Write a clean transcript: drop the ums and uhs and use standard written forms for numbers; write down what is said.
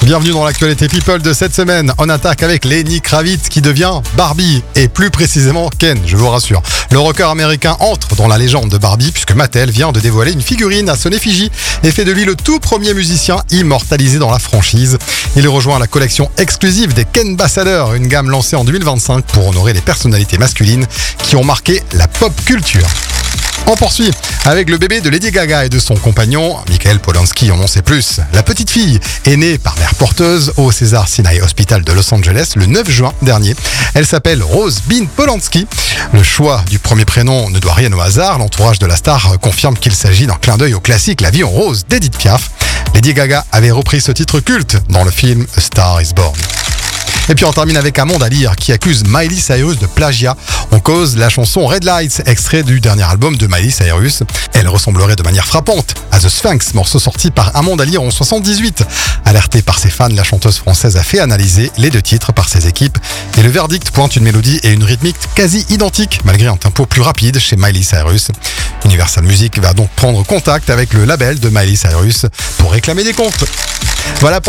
Bienvenue dans l'actualité People de cette semaine. On attaque avec Lenny Kravitz qui devient Barbie et plus précisément Ken, je vous rassure. Le rocker américain entre dans la légende de Barbie puisque Mattel vient de dévoiler une figurine à son effigie et fait de lui le tout premier musicien immortalisé dans la franchise. Il rejoint la collection exclusive des Ken Ambassadors, une gamme lancée en 2025 pour honorer les personnalités masculines qui ont marqué la pop culture. On poursuit avec le bébé de Lady Gaga et de son compagnon, Michael Polanski, on en sait plus. La petite fille est née par mère porteuse au César Sinai Hospital de Los Angeles le 9 juin dernier. Elle s'appelle Rose Bean Polanski. Le choix du premier prénom ne doit rien au hasard. L'entourage de la star confirme qu'il s'agit d'un clin d'œil au classique La vie en rose d'Edith Piaf. Lady Gaga avait repris ce titre culte dans le film A Star is Born. Et puis on termine avec Amanda Lear qui accuse Miley Cyrus de plagiat. On cause la chanson Red Lights, extrait du dernier album de Miley Cyrus. Elle ressemblerait de manière frappante à The Sphinx, morceau sorti par Amanda Lear en 78. Alertée par ses fans, la chanteuse française a fait analyser les deux titres par ses équipes. Et le verdict pointe une mélodie et une rythmique quasi identiques, malgré un tempo plus rapide chez Miley Cyrus. Universal Music va donc prendre contact avec le label de Miley Cyrus pour réclamer des comptes. Voilà pour